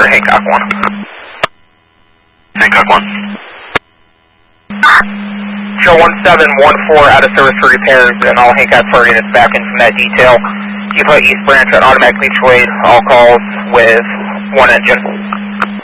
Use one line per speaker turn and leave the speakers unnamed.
Hancock 1.
Hancock 1.
Show 1714 out of service for repairs, and all Hancock 4 units back in from that detail. Depot East Branch on automatic mutual aid, all calls with 1 engine.